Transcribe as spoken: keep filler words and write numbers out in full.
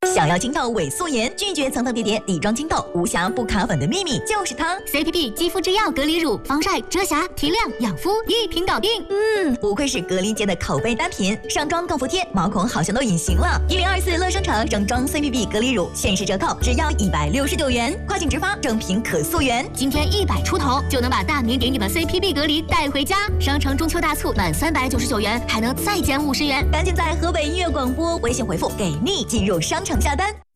想要清透伪素颜，拒绝层层叠叠底妆清透，无瑕不卡粉的秘密就是它 ！C P B 肌肤之钥隔离乳，防晒、遮瑕、提亮、养肤，一瓶搞定。 嗯，不愧是隔离界的口碑单品，上妆更服帖，毛孔好像都隐形了。一零二四乐生城整装 C P B 隔离乳限时折扣，只要一百六十九元，快请直发，正品可溯源。 今天一百出头就能把大明给你的 C P B 隔离带回家。商城中秋大促满三百九十九元还能再减五十元， 赶紧在河北音乐广播微信回复给力进入商城下单。